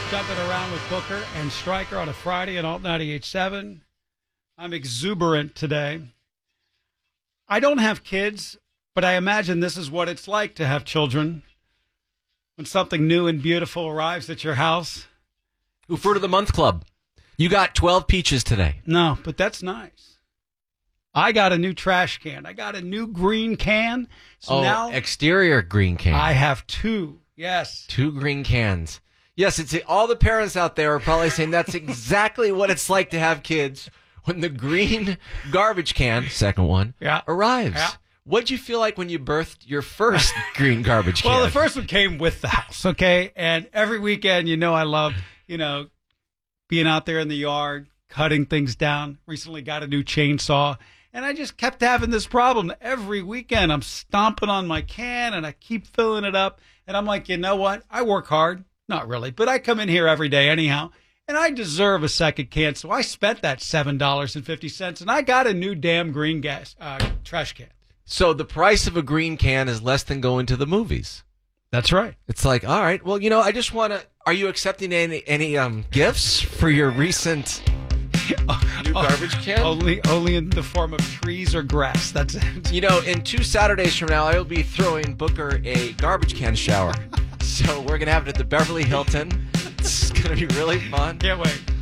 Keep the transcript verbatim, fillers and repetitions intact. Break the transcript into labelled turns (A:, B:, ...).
A: Jumping around with Booker and Stryker on a Friday on Alt ninety-eight point seven. I'm exuberant today. I don't have kids, but I imagine this is what it's like to have children. When something new and beautiful arrives at your house.
B: Ooh, Fruit of the Month Club. You got twelve peaches today.
A: No, but that's nice. I got a new trash can. I got a new green can. So
B: oh,
A: now
B: exterior green can.
A: I have two. Yes.
B: Two green cans. Yes, it's all the parents out there are probably saying that's exactly what it's like to have kids when the green garbage can, second one,
A: yeah.
B: arrives.
A: Yeah.
B: What'd you feel like when you birthed your first green garbage can?
A: Well, the first one came with the house, okay? And every weekend, you know, I love, you know, being out there in the yard, cutting things down. Recently got a new chainsaw. And I just kept having this problem. Every weekend, I'm stomping on my can, and I keep filling it up. And I'm like, you know what? I work hard. Not really, but I come in here every day anyhow, and I deserve a second can. So I spent that seven dollars and fifty cents, and I got a new damn green gas uh, trash can.
B: So the price of a green can is less than going to the movies.
A: That's right.
B: It's like, all right, well, you know, I just want to, are you accepting any, any um, gifts for your recent new garbage can?
A: Only, only in the form of trees or grass. That's it.
B: You know, in two Saturdays from now, I will be throwing Booker a garbage can shower. So we're going to have it at the Beverly Hilton. It's going to be really fun.
A: Can't wait.